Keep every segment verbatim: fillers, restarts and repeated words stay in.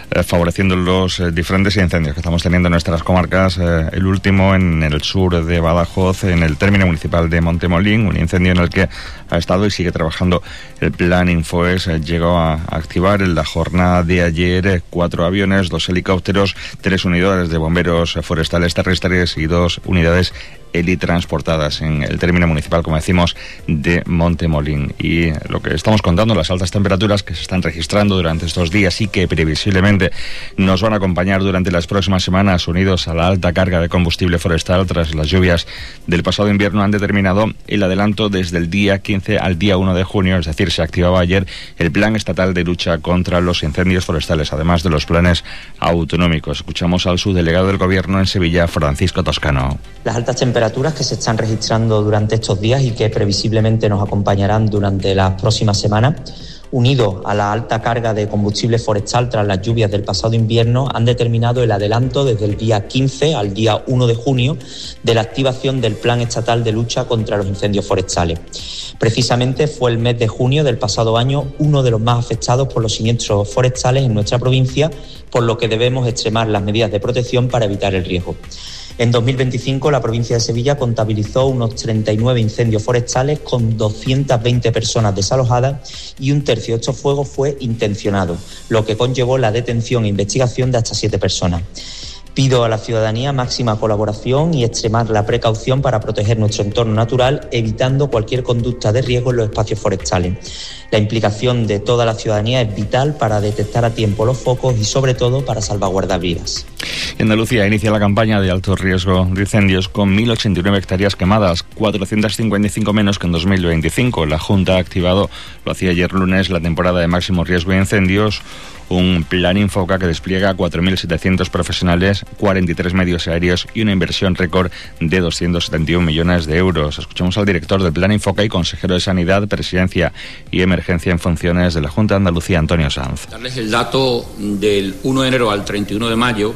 eh, favoreciendo los eh, diferentes incendios que estamos teniendo en nuestras comarcas. Eh, el último en el sur de Badajoz, en el término municipal de Montemolín, un incendio en el que ha estado y sigue trabajando el plan Infoes. Eh, llegó a activar en la jornada de ayer eh, cuatro aviones, dos helicópteros, tres unidades de bomberos forestales terrestres y dos unidades helitransportadas en el término municipal, como decimos, de Montemolín. Y lo que estamos contando, las altas temperaturas que se están registrando durante estos días y que previsiblemente nos van a acompañar durante las próximas semanas, unidos a la alta carga de combustible forestal tras las lluvias del pasado invierno, han determinado el adelanto desde el día quince al día uno de junio, es decir, se activaba ayer el Plan Estatal de Lucha contra los Incendios Forestales, además de los planes autonómicos. Escuchamos al subdelegado del Gobierno en Sevilla, Francisco Toscano. Las altas temperaturas que se están registrando durante estos días y que previsiblemente nos acompañarán durante las próximas semanas, unido a la alta carga de combustible forestal tras las lluvias del pasado invierno, han determinado el adelanto desde el día quince al día uno de junio de la activación del Plan Estatal de Lucha contra los Incendios Forestales. Precisamente fue el mes de junio del pasado año uno de los más afectados por los siniestros forestales en nuestra provincia, por lo que debemos extremar las medidas de protección para evitar el riesgo. En dos mil veinticinco, la provincia de Sevilla contabilizó unos treinta y nueve incendios forestales con doscientas veinte personas desalojadas y un tercio de estos fuegos fue intencionado, lo que conllevó la detención e investigación de hasta siete personas. Pido a la ciudadanía máxima colaboración y extremar la precaución para proteger nuestro entorno natural, evitando cualquier conducta de riesgo en los espacios forestales. La implicación de toda la ciudadanía es vital para detectar a tiempo los focos y, sobre todo, para salvaguardar vidas. Andalucía inicia la campaña de alto riesgo de incendios con mil ochenta y nueve hectáreas quemadas, cuatrocientas cincuenta y cinco menos que en dos mil veinticinco. La Junta ha activado, lo hacía ayer lunes, la temporada de máximo riesgo de incendios, un plan Infoca que despliega cuatro mil setecientos profesionales, cuarenta y tres medios aéreos y una inversión récord de doscientos setenta y uno millones de euros. Escuchamos al director del plan Infoca y consejero de Sanidad, Presidencia y Emergencia en funciones de la Junta de Andalucía, Antonio Sanz. Darles el dato del uno de enero al treinta y uno de mayo,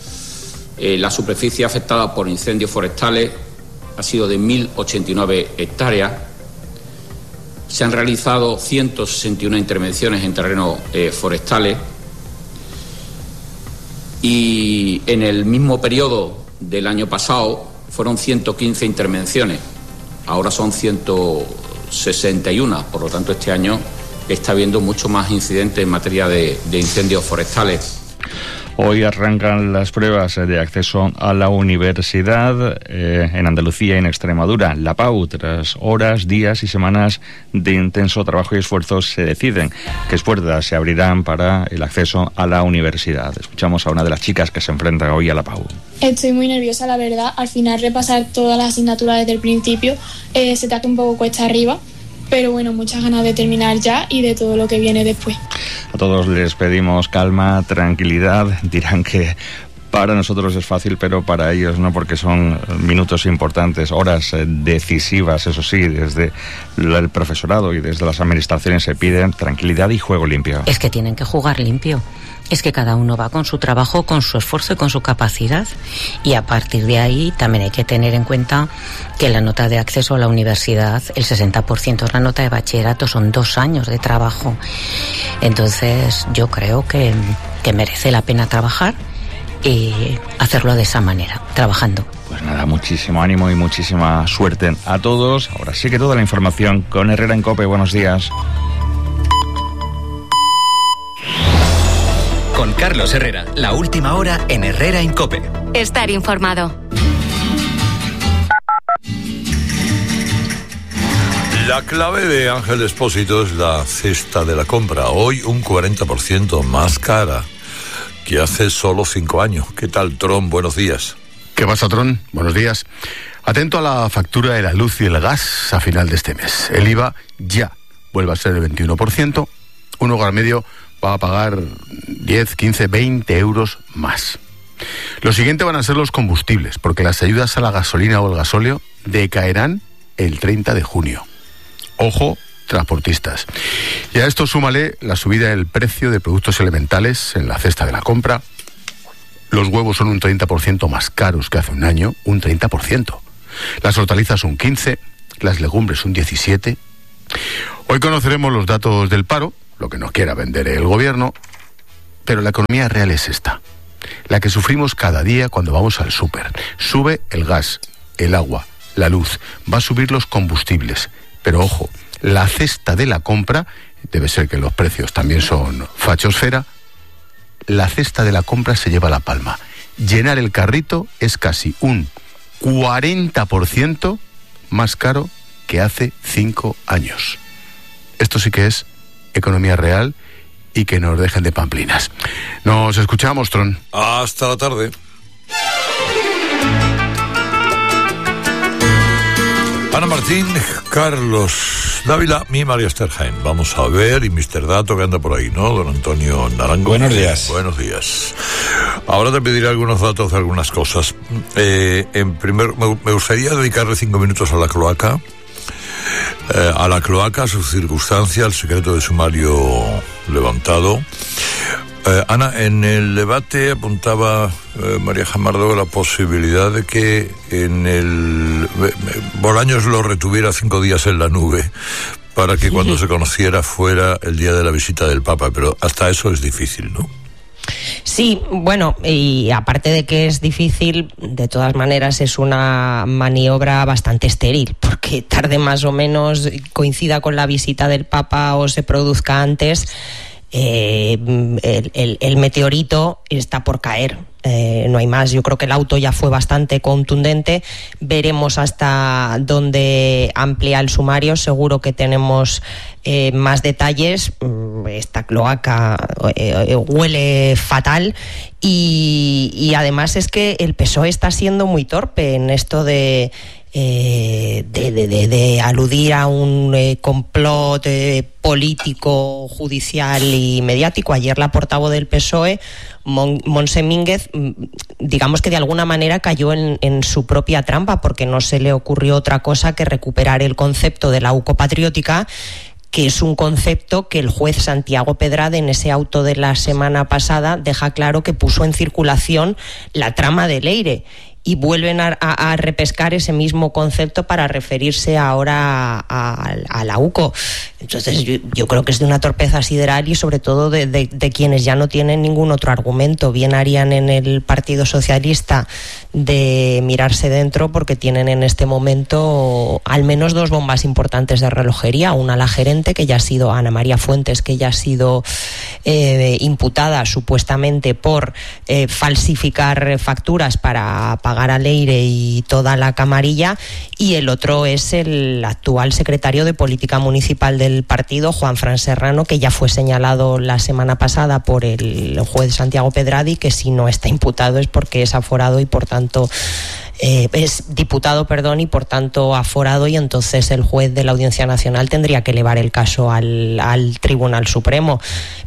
eh, la superficie afectada por incendios forestales ha sido de mil ochenta y nueve hectáreas. Se han realizado ciento sesenta y una intervenciones en terrenos eh, forestales y en el mismo periodo del año pasado fueron ciento quince intervenciones, ahora son ciento sesenta y uno, por lo tanto este año está habiendo mucho más incidentes en materia de, de incendios forestales. Hoy arrancan las pruebas de acceso a la universidad eh, en Andalucía y en Extremadura. La PAU, tras horas, días y semanas de intenso trabajo y esfuerzo, se deciden qué puertas se abrirán para el acceso a la universidad. Escuchamos a una de las chicas que se enfrenta hoy a la PAU. Estoy muy nerviosa, la verdad. Al final, repasar todas las asignaturas desde el principio eh, se te hace un poco cuesta arriba. Pero bueno, muchas ganas de terminar ya y de todo lo que viene después. A todos les pedimos calma, tranquilidad. Dirán que para nosotros es fácil, pero para ellos no, porque son minutos importantes, horas decisivas, eso sí, desde el profesorado y desde las administraciones se piden tranquilidad y juego limpio. Es que tienen que jugar limpio. Es que cada uno va con su trabajo, con su esfuerzo y con su capacidad. Y a partir de ahí también hay que tener en cuenta que la nota de acceso a la universidad, el sesenta por ciento es la nota de bachillerato, son dos años de trabajo. Entonces yo creo que, que merece la pena trabajar y hacerlo de esa manera, trabajando. Pues nada, muchísimo ánimo y muchísima suerte a todos. Ahora sí que toda la información con Herrera en COPE. Buenos días. Con Carlos Herrera, la última hora en Herrera en COPE. Estar informado. La clave de Ángel Expósito es la cesta de la compra. Hoy un cuarenta por ciento más cara que hace solo cinco años. ¿Qué tal, Tron? Buenos días. ¿Qué pasa, Tron? Buenos días. Atento a la factura de la luz y el gas a final de este mes. El I V A ya vuelve a ser el veintiuno por ciento. Un hogar medio va a pagar diez, quince, veinte euros más. Lo siguiente van a ser los combustibles, porque las ayudas a la gasolina o el gasóleo decaerán el treinta de junio. Ojo, transportistas. Y a esto súmale la subida del precio de productos elementales en la cesta de la compra. Los huevos son un treinta por ciento más caros que hace un año, un treinta por ciento. Las hortalizas un quince por ciento, las legumbres un diecisiete por ciento. Hoy conoceremos los datos del paro, lo que nos quiera vender el gobierno, pero la economía real es esta, la que sufrimos cada día cuando vamos al súper. Sube el gas, el agua, la luz, va a subir los combustibles, pero ojo, la cesta de la compra, debe ser que los precios también son fachosfera, la cesta de la compra se lleva la palma. Llenar el carrito es casi un cuarenta por ciento más caro que hace cinco años. Esto sí que es economía real y que nos dejen de pamplinas. Nos escuchamos, Tron. Hasta la tarde. Ana Martín, Carlos Dávila y María Esther Jaén. Vamos a ver, y mister Dato que anda por ahí, ¿no? Don Antonio Naranjo. Buenos días. Buenos días. Ahora te pediré algunos datos de algunas cosas. Eh, en primer, me, me gustaría dedicarle cinco minutos a la cloaca. Eh, a la cloaca, su circunstancia, el secreto de sumario levantado. Eh, Ana, en el debate apuntaba eh, María Jamardo la posibilidad de que en el eh, Bolaños lo retuviera cinco días en la nube para que cuando se conociera fuera el día de la visita del Papa, pero hasta eso es difícil, ¿no? Sí, bueno, y aparte de que es difícil, de todas maneras es una maniobra bastante estéril, porque tarde más o menos coincida con la visita del Papa o se produzca antes, eh, el, el, el meteorito está por caer. Eh, no hay más. Yo creo que el auto ya fue bastante contundente. Veremos hasta dónde amplía el sumario. Seguro que tenemos eh, más detalles. Esta cloaca eh, huele fatal y, y además es que el P S O E está siendo muy torpe en esto de Eh, de, de, de, de aludir a un eh, complot eh, político, judicial y mediático. Ayer la portavoz del P S O E, Mon, Montse Mínguez, digamos que de alguna manera cayó en, en su propia trampa, porque no se le ocurrió otra cosa que recuperar el concepto de la U C O patriótica, que es un concepto que el juez Santiago Pedrade en ese auto de la semana pasada deja claro que puso en circulación la trama de Leire. Y vuelven a, a, a repescar ese mismo concepto para referirse ahora a, a, a la U C O. Entonces yo, yo creo que es de una torpeza sideral y sobre todo de, de, de quienes ya no tienen ningún otro argumento. Bien harían en el Partido Socialista de mirarse dentro, porque tienen en este momento al menos dos bombas importantes de relojería. Una, la gerente, que ya ha sido Ana María Fuentes, que ya ha sido eh, imputada supuestamente por eh, falsificar facturas para pagar a Leire y toda la camarilla, y el otro es el actual secretario de Política Municipal del partido, Juanfran Serrano, que ya fue señalado la semana pasada por el juez Santiago Pedradi, que si no está imputado es porque es aforado y por tanto Eh, es diputado, perdón, y por tanto aforado, y entonces el juez de la Audiencia Nacional tendría que elevar el caso al, al Tribunal Supremo.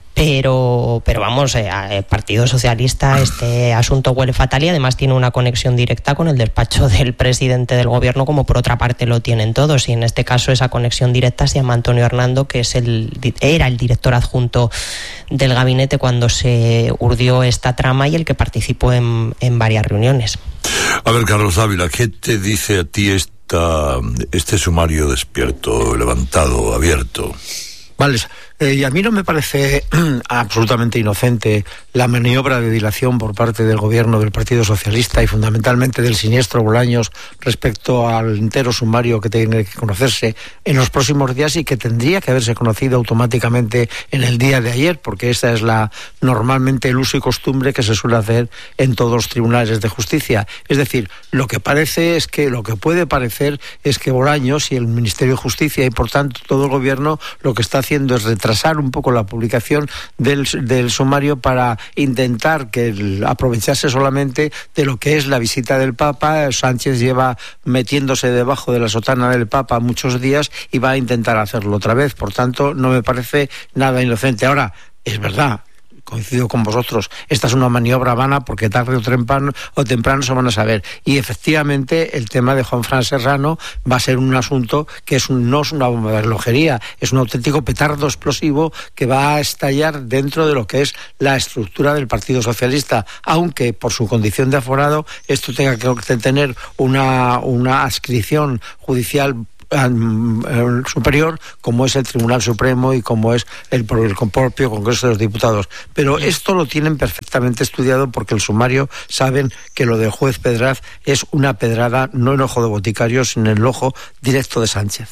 Pero, pero vamos, eh, el Partido Socialista, este asunto huele fatal y además tiene una conexión directa con el despacho del presidente del gobierno, como por otra parte lo tienen todos, y en este caso esa conexión directa se llama Antonio Hernando, que es el, era el director adjunto del gabinete cuando se urdió esta trama y el que participó en, en varias reuniones. A ver, Carlos Dávila, ¿qué te dice a ti esta, este sumario despierto, levantado, abierto? Vale, eh, y a mí no me parece absolutamente inocente la maniobra de dilación por parte del gobierno del Partido Socialista y fundamentalmente del siniestro Bolaños respecto al entero sumario que tiene que conocerse en los próximos días y que tendría que haberse conocido automáticamente en el día de ayer, porque esa es la normalmente el uso y costumbre que se suele hacer en todos los tribunales de justicia. Es decir, lo que parece es que, lo que puede parecer es que Bolaños y el Ministerio de Justicia y por tanto todo el gobierno lo que está haciendo es retrasar un poco la publicación del, del sumario para intentar que el, aprovecharse solamente de lo que es la visita del Papa. Sánchez lleva metiéndose debajo de la sotana del Papa muchos días y va a intentar hacerlo otra vez. Por tanto, no me parece nada inocente. Ahora, es verdad, coincido con vosotros, esta es una maniobra vana porque tarde o temprano, o temprano se van a saber. Y efectivamente el tema de Juanfran Serrano va a ser un asunto que es un, no es una bomba de relojería, es un auténtico petardo explosivo que va a estallar dentro de lo que es la estructura del Partido Socialista, aunque por su condición de aforado esto tenga que tener una, una adscripción judicial um, superior, como es el Tribunal Supremo y como es el, el propio Congreso de los Diputados. Pero esto lo tienen perfectamente estudiado, porque el sumario saben que lo del juez Pedraz es una pedrada, no en ojo de boticario, sino en el ojo directo de Sánchez.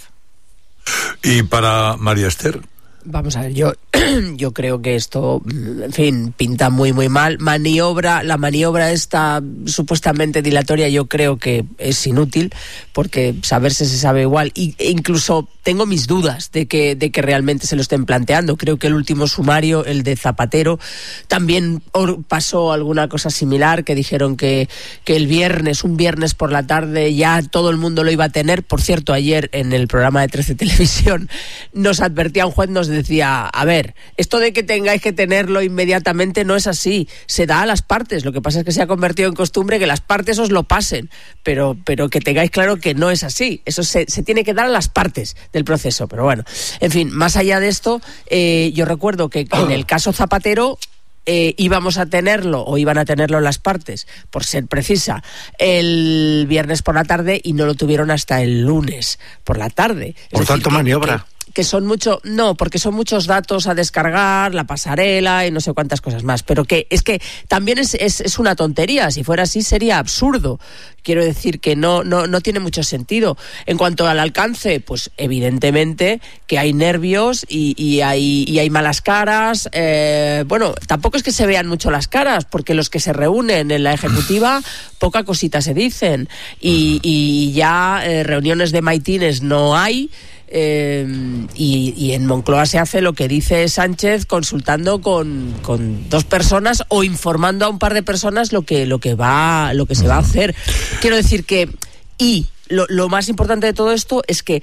Y para María Esther. Vamos a ver, yo, yo creo que esto, en fin, pinta muy, muy mal. Maniobra, la maniobra esta supuestamente dilatoria, yo creo que es inútil, porque saberse se sabe igual. Y, e incluso tengo mis dudas de que, de que realmente se lo estén planteando. Creo que el último sumario, el de Zapatero, también pasó alguna cosa similar, que dijeron que, que el viernes, un viernes por la tarde, ya todo el mundo lo iba a tener. Por cierto, ayer en el programa de trece Televisión nos advertía un juez, nos decía, a ver, esto de que tengáis que tenerlo inmediatamente no es así, se da a las partes, lo que pasa es que se ha convertido en costumbre que las partes os lo pasen, pero, pero que tengáis claro que no es así, eso se, se tiene que dar a las partes del proceso. Pero bueno, en fin, más allá de esto, eh, yo recuerdo que en el caso Zapatero Eh, íbamos a tenerlo, o iban a tenerlo las partes, por ser precisa, el viernes por la tarde, y no lo tuvieron hasta el lunes por la tarde. Es por decir, tanto, que, maniobra. Que, que son mucho, no, porque son muchos datos a descargar, la pasarela y no sé cuántas cosas más, pero que es que también es, es, es una tontería. Si fuera así sería absurdo. Quiero decir que no, no, no tiene mucho sentido. En cuanto al alcance, pues evidentemente que hay nervios y, y, hay, y hay malas caras. Eh, bueno, tampoco es que se vean mucho las caras, porque los que se reúnen en la ejecutiva, poca cosita se dicen. Y, y ya eh, reuniones de maitines no hay. Eh, y, y en Moncloa se hace lo que dice Sánchez, consultando con, con dos personas o informando a un par de personas lo que, lo que va, lo que se va a hacer. Quiero decir que, y lo, lo más importante de todo esto es que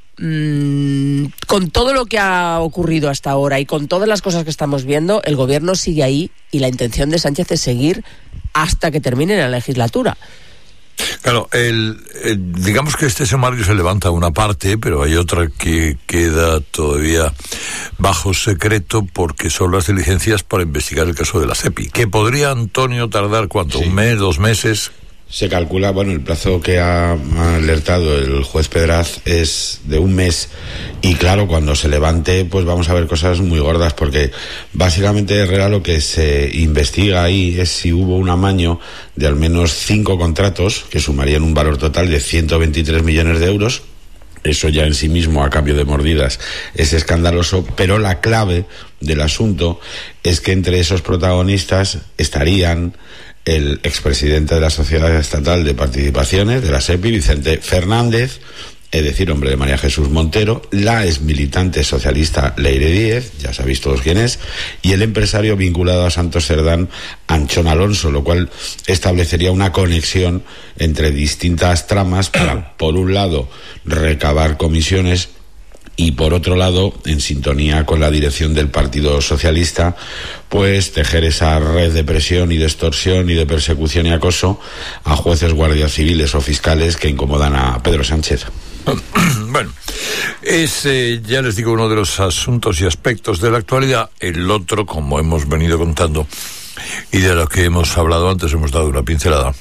mmm, con todo lo que ha ocurrido hasta ahora y con todas las cosas que estamos viendo, el gobierno sigue ahí, y la intención de Sánchez es seguir hasta que termine la legislatura. Claro, el, el, digamos que este sumario se levanta una parte, pero hay otra que queda todavía bajo secreto, porque son las diligencias para investigar el caso de la SEPI. ¿Que podría, Antonio, tardar cuánto? Sí. ¿Un mes, dos meses? Se calcula, bueno, el plazo que ha alertado el juez Pedraz es de un mes, y claro, cuando se levante, pues vamos a ver cosas muy gordas, porque básicamente, Herrera, lo que se investiga ahí es si hubo un amaño de al menos cinco contratos que sumarían un valor total de ciento veintitrés millones de euros. Eso ya en sí mismo, a cambio de mordidas, es escandaloso, pero la clave del asunto es que entre esos protagonistas estarían el expresidente de la Sociedad Estatal de Participaciones, de la SEPI, Vicente Fernández, es decir, hombre de María Jesús Montero, la exmilitante socialista Leire Díez, ya sabéis todos quién es, y el empresario vinculado a Santos Cerdán, Anchón Alonso, lo cual establecería una conexión entre distintas tramas para, por un lado, recabar comisiones, y por otro lado, en sintonía con la dirección del Partido Socialista, pues tejer esa red de presión y de extorsión y de persecución y acoso a jueces, guardias civiles o fiscales que incomodan a Pedro Sánchez. Bueno, es, eh, ya les digo, uno de los asuntos y aspectos de la actualidad. El otro, como hemos venido contando y de lo que hemos hablado antes, hemos dado una pincelada,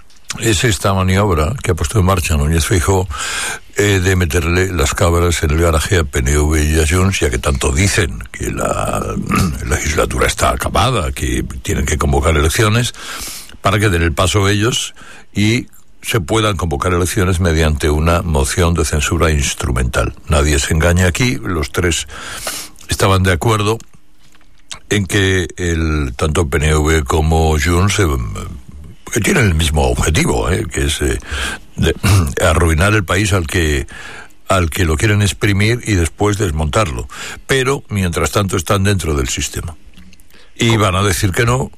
es esta maniobra que ha puesto en marcha Núñez Feijóo, eh, de meterle las cabras en el garaje a P N V y a Junts, ya que tanto dicen que la, la legislatura está acabada, que tienen que convocar elecciones, para que den el paso ellos y se puedan convocar elecciones mediante una moción de censura instrumental. Nadie se engaña aquí, los tres estaban de acuerdo en que el tanto P N V como Junts eh, que tienen el mismo objetivo, eh, que es eh, de, arruinar el país al que al que lo quieren exprimir y después desmontarlo. Pero, mientras tanto, están dentro del sistema. Y van a decir que no,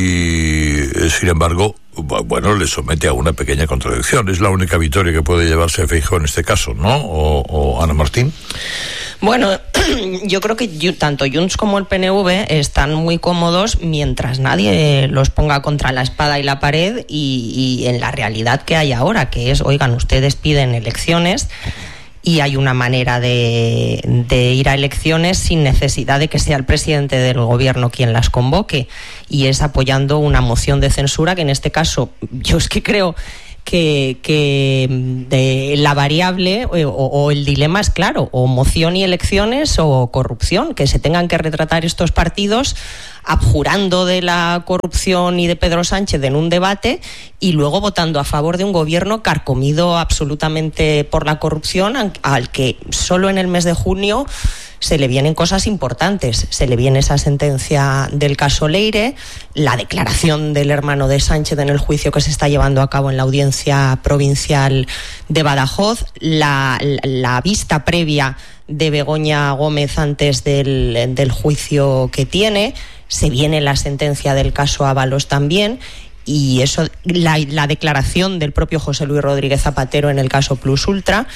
y, eh, sin embargo, bueno, le somete a una pequeña contradicción. Es la única victoria que puede llevarse a Feijóo en este caso, ¿no? O, o Ana Martín. Bueno, yo creo que tanto Junts como el P N V están muy cómodos mientras nadie los ponga contra la espada y la pared, y, y en la realidad que hay ahora, que es, oigan, ustedes piden elecciones y hay una manera de, de ir a elecciones sin necesidad de que sea el presidente del gobierno quien las convoque, y es apoyando una moción de censura que en este caso yo es que creo que, que de la variable o, o el dilema es claro, o moción y elecciones o corrupción, que se tengan que retratar estos partidos abjurando de la corrupción y de Pedro Sánchez en un debate y luego votando a favor de un gobierno carcomido absolutamente por la corrupción, al que solo en el mes de junio se le vienen cosas importantes. Se le viene esa sentencia del caso Leire, la declaración del hermano de Sánchez en el juicio que se está llevando a cabo en la audiencia provincial de Badajoz, la, la vista previa de Begoña Gómez antes del, del juicio que tiene, se viene la sentencia del caso Ábalos también, y eso, la, la declaración del propio José Luis Rodríguez Zapatero en el caso Plus Ultra,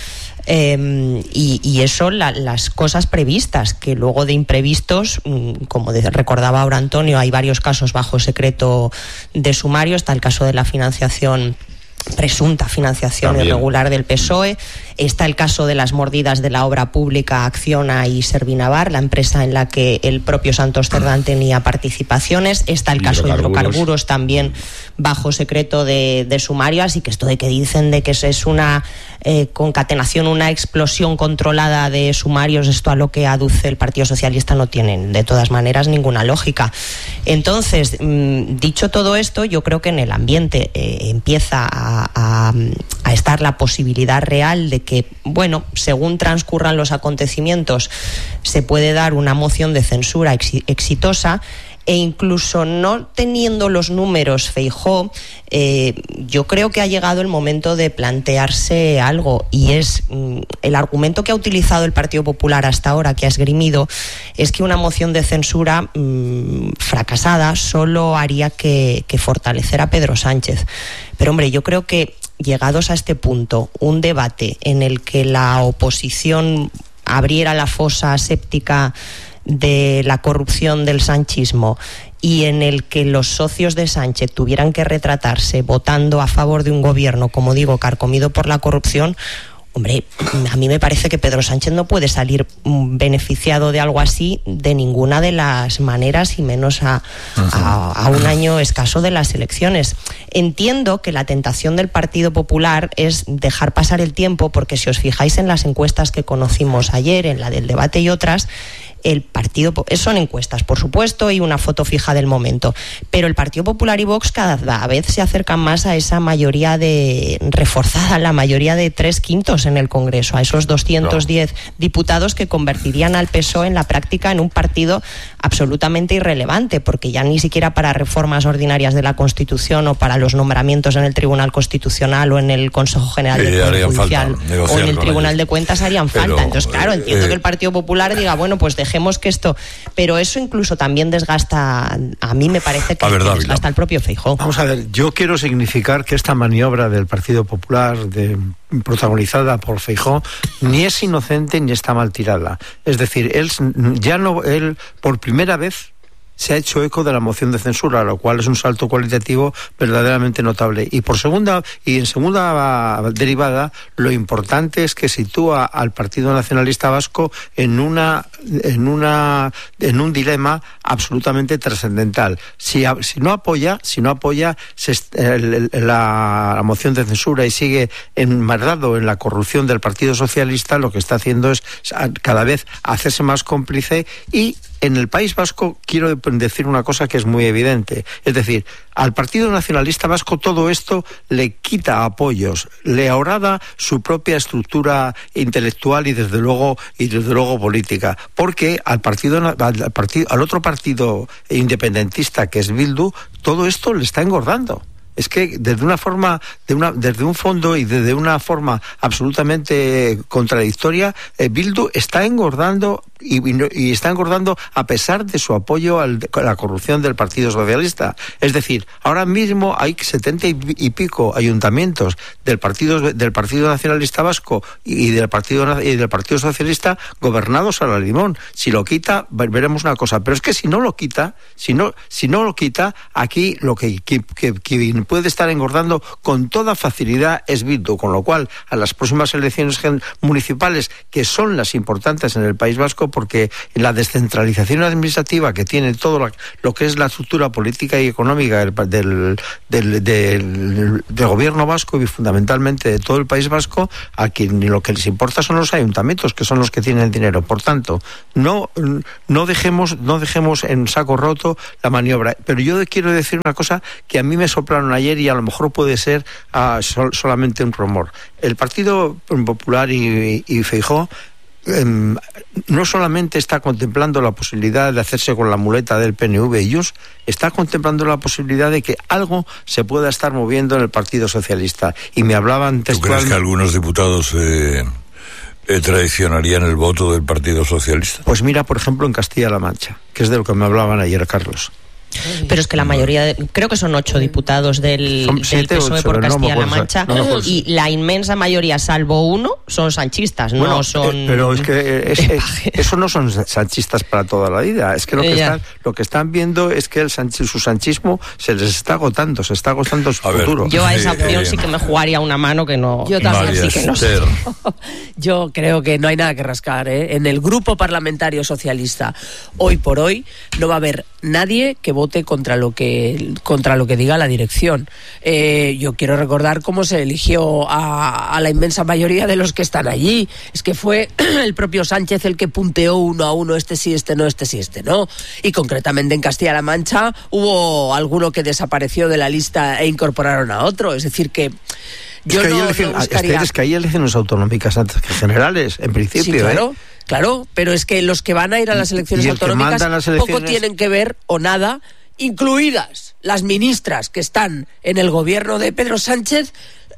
eh, y, y eso, la, las cosas previstas, que luego de imprevistos, como de, recordaba ahora Antonio, hay varios casos bajo secreto de sumario. Está el caso de la financiación, presunta financiación También. irregular del P S O E. Está el caso de las mordidas de la obra pública Acciona y Servinavar, la empresa en la que el propio Santos Cerdán tenía participaciones. Está el caso de hidrocarburos también bajo secreto de, de sumario. Así que esto de que dicen de que es una eh, concatenación, una explosión controlada de sumarios, esto a lo que aduce el Partido Socialista no tiene de todas maneras ninguna lógica. Entonces, mmm, dicho todo esto, yo creo que en el ambiente eh, empieza a, a, a estar la posibilidad real de que, bueno, según transcurran los acontecimientos, se puede dar una moción de censura ex- exitosa. E incluso no teniendo los números Feijóo, eh, yo creo que ha llegado el momento de plantearse algo, y es mm, el argumento que ha utilizado el Partido Popular hasta ahora, que ha esgrimido, es que una moción de censura mm, fracasada solo haría que, que fortalecer a Pedro Sánchez. Pero hombre, yo creo que llegados a este punto, un debate en el que la oposición abriera la fosa séptica de la corrupción del sanchismo y en el que los socios de Sánchez tuvieran que retratarse votando a favor de un gobierno, como digo, carcomido por la corrupción, hombre, a mí me parece que Pedro Sánchez no puede salir beneficiado de algo así de ninguna de las maneras, y menos a, a, a un año escaso de las elecciones. Entiendo que la tentación del Partido Popular es dejar pasar el tiempo, porque si os fijáis en las encuestas que conocimos ayer, en la del debate y otras, el Partido son encuestas, por supuesto, y una foto fija del momento, pero el Partido Popular y Vox cada vez se acercan más a esa mayoría de reforzada, la mayoría de tres quintos en el Congreso, a esos doscientos diez no. diputados que convertirían al P S O E en la práctica en un partido absolutamente irrelevante, porque ya ni siquiera para reformas ordinarias de la Constitución o para los nombramientos en el Tribunal Constitucional o en el Consejo General del Poder Judicial o en el Tribunal de Cuentas harían pero, falta. Entonces, claro, entiendo eh, que el Partido Popular diga, bueno, pues dejemos que esto, pero eso incluso también desgasta, a mí me parece que, ver, que desgasta al propio Feijóo. Vamos a ver, yo quiero significar que esta maniobra del Partido Popular de, protagonizada por Feijóo ni es inocente ni está mal tirada. Es decir, él ya no, él por primera vez se ha hecho eco de la moción de censura, lo cual es un salto cualitativo verdaderamente notable. Y por segunda y en segunda derivada, lo importante es que sitúa al Partido Nacionalista Vasco en una en una en un dilema absolutamente trascendental. Si, si no apoya, si no apoya se, el, la, la moción de censura y sigue enmerdado en la corrupción del Partido Socialista, lo que está haciendo es cada vez hacerse más cómplice. Y en el País Vasco quiero decir una cosa que es muy evidente, es decir, al Partido Nacionalista Vasco todo esto le quita apoyos, le ahorrada su propia estructura intelectual y desde luego y desde luego política, porque al partido al partido al otro partido independentista, que es Bildu, todo esto le está engordando. Es que desde una forma, de una, desde un fondo y desde una forma absolutamente contradictoria, eh, Bildu está engordando y, y está engordando a pesar de su apoyo al, a la corrupción del Partido Socialista. Es decir, ahora mismo hay setenta y, y pico ayuntamientos del Partido del Partido Nacionalista Vasco y del Partido y del Partido Socialista gobernados a la limón. Si lo quita, veremos una cosa. Pero es que si no lo quita, si no si no lo quita, aquí lo que, que, que, que puede estar engordando con toda facilidad es Bildu, con lo cual a las próximas elecciones municipales, que son las importantes en el País Vasco, porque la descentralización administrativa que tiene todo lo, lo que es la estructura política y económica del, del, del, del, del gobierno vasco y fundamentalmente de todo el País Vasco, a quien lo que les importa son los ayuntamientos, que son los que tienen dinero. Por tanto, no, no dejemos, no dejemos en saco roto la maniobra. Pero yo quiero decir una cosa que a mí me soplaron ayer y a lo mejor puede ser uh, sol, solamente un rumor. El Partido Popular y, y, y Feijóo eh, no solamente está contemplando la posibilidad de hacerse con la muleta del P N V y Junts, está contemplando la posibilidad de que algo se pueda estar moviendo en el Partido Socialista. Y me hablaban textualmente... ¿Tú crees que algunos diputados eh, eh, traicionarían el voto del Partido Socialista? Pues mira, por ejemplo, en Castilla-La Mancha, que es de lo que me hablaban ayer, Carlos. Pero es que la mayoría, de, creo que son ocho diputados del, del P S O E por Castilla-La Mancha, no, no, y la inmensa mayoría, salvo uno, son sanchistas, bueno, no son... Eh, pero es que es, es, eso no son sanchistas para toda la vida, es que lo que, están, lo que están viendo es que el sanchi, su sanchismo se les está agotando, se está agotando su a futuro. Ver, yo a esa opción eh, sí que me jugaría una mano que no... Yo también sí que no sé. Yo creo que no hay nada que rascar, ¿eh? En el grupo parlamentario socialista, hoy por hoy, no va a haber nadie que vote contra lo que contra lo que diga la dirección. Eh, yo quiero recordar cómo se eligió a, a la inmensa mayoría de los que están allí. Es que fue el propio Sánchez el que punteó uno a uno, este sí, este no, este sí, este no. Y concretamente en Castilla-La Mancha hubo alguno que desapareció de la lista e incorporaron a otro. Es decir que yo es que no, hay elecciones, no buscaría... es que hay elecciones autonómicas antes que generales, en principio. Sí, claro. ¿eh? Claro, pero es que los que van a ir a las elecciones autonómicas las elecciones... poco tienen que ver o nada, incluidas las ministras que están en el gobierno de Pedro Sánchez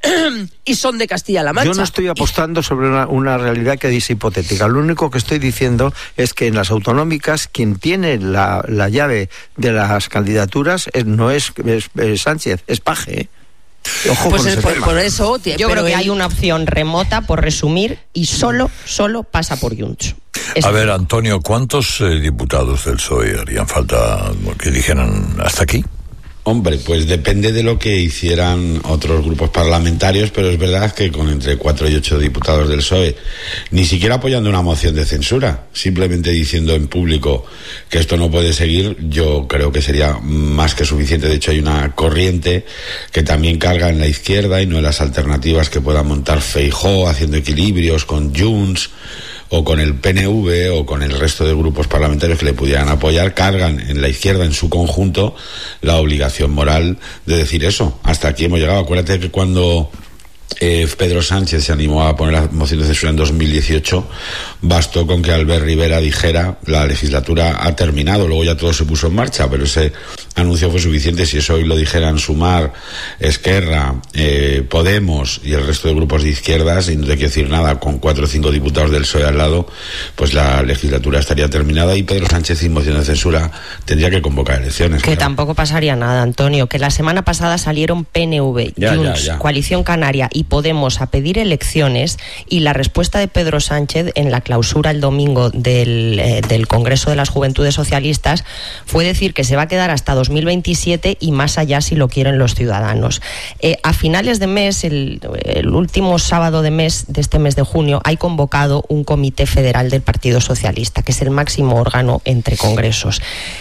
y son de Castilla-La Mancha. Yo no estoy apostando sobre una, una realidad que es hipotética. Lo único que estoy diciendo es que en las autonómicas quien tiene la, la llave de las candidaturas es, no es, es, es Sánchez, es Paje, ¿eh? Ojo pues es, por, por eso yo pero creo que él... hay una opción remota, por resumir, y solo solo pasa por Junts. Es a ver, Antonio, ¿cuántos eh, diputados del P S O E harían falta que dijeran hasta aquí? Hombre, pues depende de lo que hicieran otros grupos parlamentarios, pero es verdad que con entre cuatro y ocho diputados del P S O E, ni siquiera apoyando una moción de censura, simplemente diciendo en público que esto no puede seguir, yo creo que sería más que suficiente. De hecho, hay una corriente que también carga en la izquierda y no en las alternativas que pueda montar Feijóo, haciendo equilibrios con Junts o con el P N V o con el resto de grupos parlamentarios que le pudieran apoyar, cargan en la izquierda en su conjunto la obligación moral de decir eso. Hasta aquí hemos llegado. Acuérdate que cuando eh, Pedro Sánchez se animó a poner la moción de censura en dos mil dieciocho, bastó con que Albert Rivera dijera la legislatura ha terminado, luego ya todo se puso en marcha, pero ese anuncio fue suficiente. Si eso hoy lo dijeran Sumar, Esquerra, eh, Podemos y el resto de grupos de izquierdas, y no te quiero decir nada, con cuatro o cinco diputados del P S O E al lado, pues la legislatura estaría terminada y Pedro Sánchez, sin moción de censura, tendría que convocar elecciones. Que claro. Tampoco pasaría nada, Antonio, que la semana pasada salieron P N V, ya, Junts, ya, ya. Coalición Canaria y Podemos a pedir elecciones, y la respuesta de Pedro Sánchez en la clausura el domingo del, eh, del Congreso de las Juventudes Socialistas fue decir que se va a quedar hasta dos mil veintisiete y más allá si lo quieren los ciudadanos. Eh, a finales de mes, el, el último sábado de mes de este mes de junio, hay convocado un comité federal del Partido Socialista, que es el máximo órgano entre congresos.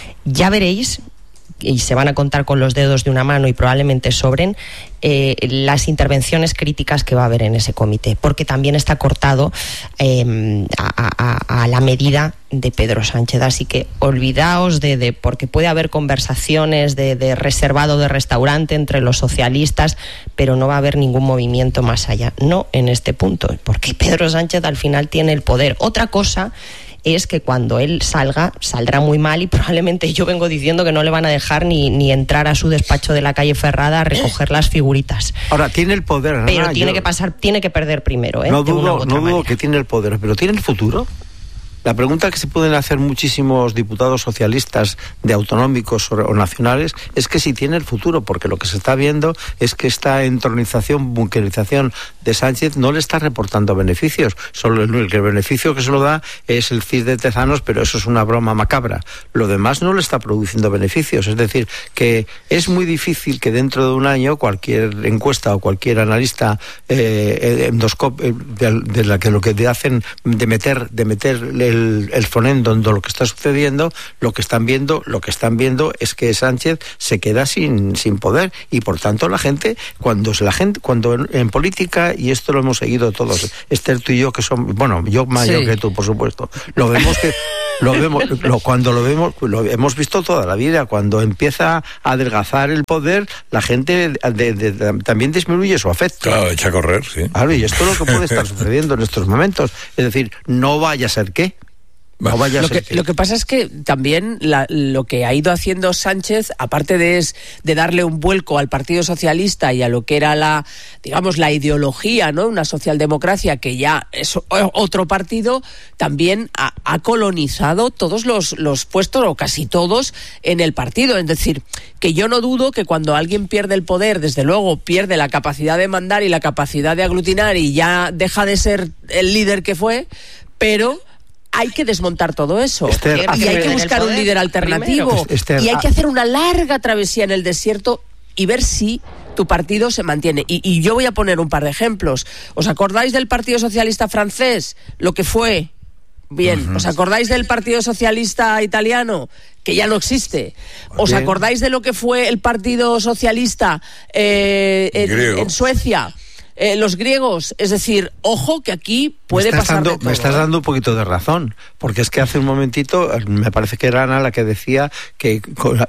Ya veréis, y se van a contar con los dedos de una mano y probablemente sobren, eh, las intervenciones críticas que va a haber en ese comité, porque también está cortado eh, a, a, a la medida de Pedro Sánchez. Así que olvidaos de, de porque puede haber conversaciones de, de reservado de restaurante entre los socialistas, pero no va a haber ningún movimiento más allá, no en este punto, porque Pedro Sánchez al final tiene el poder. Otra cosa es que cuando él salga, saldrá muy mal, y probablemente yo vengo diciendo que no le van a dejar ni, ni entrar a su despacho de la calle Ferrada a recoger las figuritas. Ahora, tiene el poder, Ana, pero tiene yo... que pasar, tiene que perder primero, ¿eh? No dudo, no dudo que tiene el poder, pero ¿tiene el futuro? La pregunta que se pueden hacer muchísimos diputados socialistas de autonómicos o nacionales es que si tiene el futuro, porque lo que se está viendo es que esta entronización, bunkerización de Sánchez no le está reportando beneficios. Solo el, el beneficio que se lo da es el C I S de Tezanos, pero eso es una broma macabra. Lo demás no le está produciendo beneficios. Es decir, que es muy difícil que dentro de un año cualquier encuesta o cualquier analista eh, endoscop, eh, de, de la que lo que hacen de meter de meter el, el fonendo en lo que está sucediendo, lo que están viendo, lo que están viendo es que Sánchez se queda sin, sin poder, y por tanto la gente, cuando la gente, cuando en, en política, y esto lo hemos seguido todos, Esther, tú y yo, que son, bueno, yo mayor sí. que tú, por supuesto, lo vemos que lo vemos, lo, cuando lo vemos, lo hemos visto toda la vida, cuando empieza a adelgazar el poder, la gente de, de, de, también disminuye su afecto. Claro, echa a correr, sí. Claro, y esto es lo que puede estar sucediendo en estos momentos, es decir, no vaya a ser qué. No vaya lo, a ser que, que... lo que pasa es que también la, lo que ha ido haciendo Sánchez, aparte de, es, de darle un vuelco al Partido Socialista y a lo que era la, digamos, la ideología, ¿no? Una socialdemocracia que ya es otro partido, también ha, ha colonizado todos los, los puestos, o casi todos, en el partido. Es decir, que yo no dudo que cuando alguien pierde el poder, desde luego pierde la capacidad de mandar y la capacidad de aglutinar y ya deja de ser el líder que fue, pero... hay que desmontar todo eso. Esther, y hay que buscar un líder alternativo. Esther, y hay que hacer una larga travesía en el desierto y ver si tu partido se mantiene. Y, y yo voy a poner un par de ejemplos. ¿Os acordáis del Partido Socialista francés? Lo que fue. Bien. Uh-huh. ¿Os acordáis del Partido Socialista italiano? Que ya no existe. ¿Os Bien. acordáis de lo que fue el Partido Socialista eh, en, en Suecia? Eh, los griegos, es decir, ojo que aquí puede me pasar dando, de todo. Me estás dando un poquito de razón, porque es que hace un momentito, me parece que era Ana la que decía que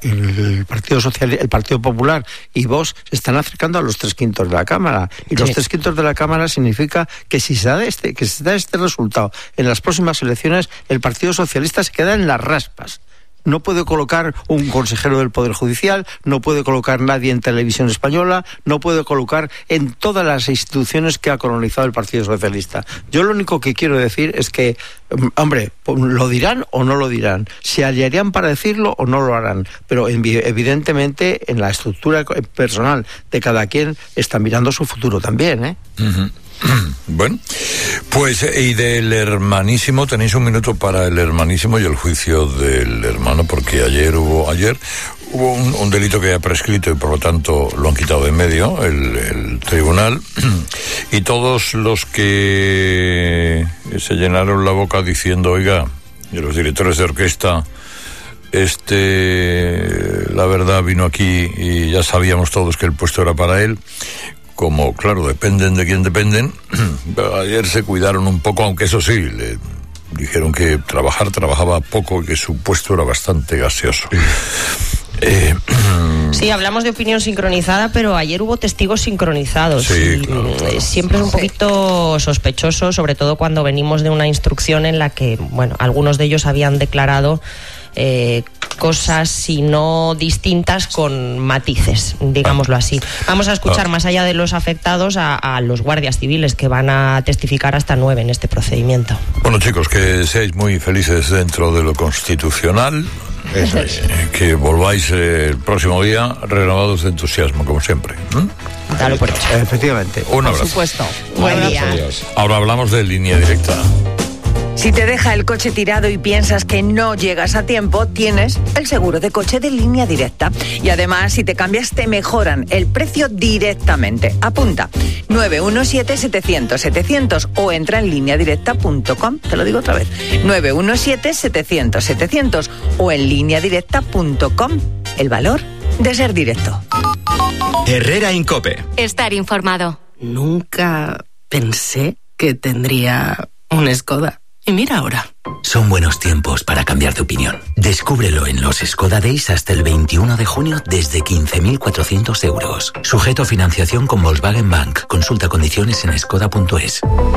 el Partido Social, el Partido Popular y Vox se están acercando a los tres quintos de la Cámara, y los sí. tres quintos de la Cámara significa que si se da este, que se da este resultado en las próximas elecciones, el Partido Socialista se queda en las raspas. No puede colocar un consejero del Poder Judicial, no puede colocar nadie en Televisión Española, no puede colocar en todas las instituciones que ha colonizado el Partido Socialista. Yo lo único que quiero decir es que, hombre, lo dirán o no lo dirán, se aliarían para decirlo o no lo harán, pero evidentemente en la estructura personal de cada quien está mirando su futuro también, ¿eh? Uh-huh. Bueno, pues y del hermanísimo, tenéis un minuto para el hermanísimo y el juicio del hermano, porque ayer hubo ayer hubo un, un delito que ha prescrito y por lo tanto lo han quitado de en medio el, el tribunal, y todos los que se llenaron la boca diciendo, oiga, y los directores de orquesta, este, la verdad vino aquí y ya sabíamos todos que el puesto era para él. Como, claro, dependen de quién dependen, ayer se cuidaron un poco, aunque eso sí, le dijeron que trabajar trabajaba poco y que su puesto era bastante gaseoso. Eh, sí, hablamos de opinión sincronizada, pero ayer hubo testigos sincronizados. Sí, y claro, claro. Siempre es un poquito sospechoso, sobre todo cuando venimos de una instrucción en la que, bueno, algunos de ellos habían declarado eh, cosas, si no distintas, con matices, digámoslo así. Vamos a escuchar, más allá de los afectados, a, a los guardias civiles, que van a testificar hasta nueve en este procedimiento. Bueno, chicos, que seáis muy felices dentro de lo constitucional. Eso es. Eh, que volváis eh, el próximo día renovados de entusiasmo, como siempre. ¿Mm? Dalo por hecho. Efectivamente. Un abrazo. Por supuesto. Buen día. Ahora hablamos de Línea Directa. Si te deja el coche tirado y piensas que no llegas a tiempo, tienes el seguro de coche de Línea Directa. Y además, si te cambias, te mejoran el precio directamente. Apunta, nueve uno siete, setecientos, setecientos o entra en línea directa punto com. Te lo digo otra vez, nueve uno siete, setecientos, setecientos o en línea directa punto com. El valor de ser directo. Herrera Incope. Estar informado. Nunca pensé que tendría un Skoda. Y mira ahora. Son buenos tiempos para cambiar de opinión. Descúbrelo en los Skoda Days hasta el veintiuno de junio desde quince mil cuatrocientos euros. Sujeto a financiación con Volkswagen Bank. Consulta condiciones en skoda punto es.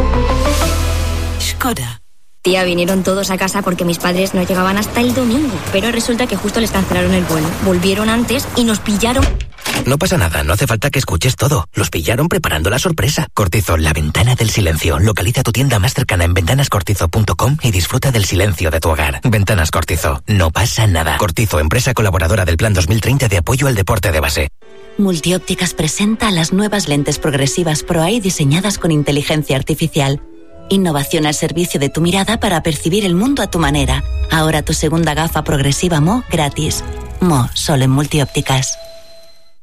Skoda. Tía, vinieron todos a casa porque mis padres no llegaban hasta el domingo. Pero resulta que justo les cancelaron el vuelo. Volvieron antes y nos pillaron... No pasa nada, no hace falta que escuches todo. Los pillaron preparando la sorpresa. Cortizo, la ventana del silencio. Localiza tu tienda más cercana en ventanas cortizo punto com y disfruta del silencio de tu hogar. Ventanas Cortizo, no pasa nada. Cortizo, empresa colaboradora del Plan dos mil treinta de apoyo al deporte de base. Multiópticas presenta las nuevas lentes progresivas ProEye diseñadas con inteligencia artificial. Innovación al servicio de tu mirada para percibir el mundo a tu manera. Ahora tu segunda gafa progresiva M O gratis. M O, solo en Multiópticas.